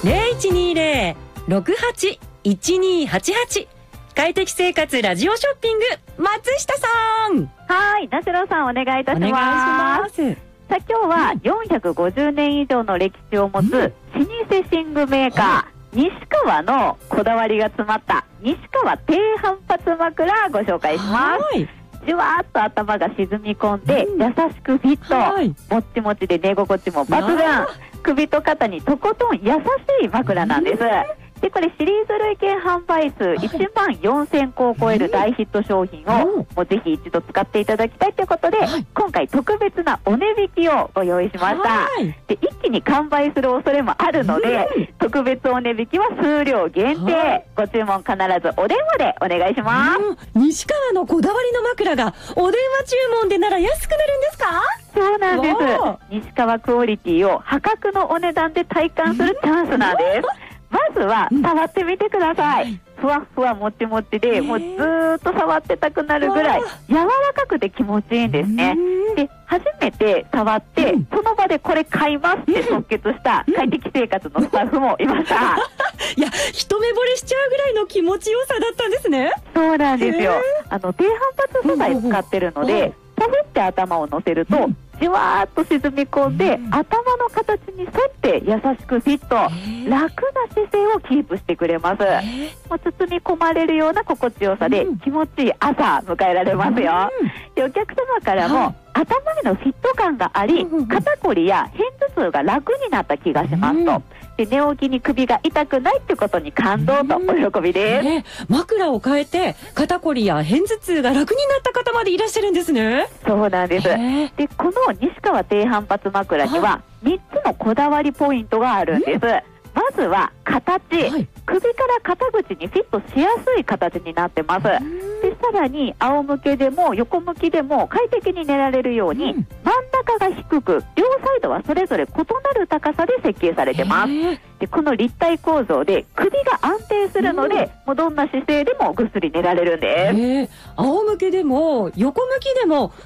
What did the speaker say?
0120-68-1288。快適生活ラジオショッピング、松下さん。 はい、田代さんお願いいたします。 お願いします。 さあ今日は450年以上の歴史を持つ老舗寝具メーカー、西川のこだわりが詰まった西川低反発枕ご紹介します。じわーっと頭が沈み込んで、優しくフィット、もっちもちで寝心地も抜群、首と肩にとことん優しい枕なんです。でこれシリーズ累計販売数1万4000個を超える大ヒット商品をもうぜひ一度使っていただきたいということで、今回特別なお値引きをご用意しました。で一気に完売する恐れもあるので、特別お値引きは数量限定、ご注文必ずお電話でお願いします。 西川のこだわりの枕がお電話注文でなら安くなるんですか？ そうなんです。西川クオリティを破格のお値段で体感するチャンスなんです。まずは触ってみてください。ふわふわもちもちで、もうずーっと触ってたくなるぐらい柔らかくて気持ちいいんですね。で初めて触って、その場でこれ買いますって即決した快適生活のスタッフもいました。 いや、一目惚れしちゃうぐらいの気持ちよさだったんですね。 そうなんですよ。低反発素材使ってるので、ポフって頭を乗せると、じわーっと沈み込んで、頭の形に沿って優しくフィット、楽な姿勢をキープしてくれます。もう包み込まれるような心地よさで、気持ちいい朝迎えられますよ。でお客様からも、頭へのフィット感があり、肩こりや片頭痛が楽になった気がしますと。で寝起きに首が痛くないってことに感動とお喜びです。 枕を変えて肩こりや片頭痛が楽になった方までいらっしゃるんですね。 そうなんです。でこの西川低反発枕には3つのこだわりポイントがあるんです。まずは形、首から肩口にフィットしやすい形になってます。でさらに仰向けでも横向きでも快適に寝られるように、真ん中が低く両サイドはそれぞれ異なる高さで設計されてます。でこの立体構造で首が安定するので、もうどんな姿勢でもぐっすり寝られるんです。 仰向けでも横向きでも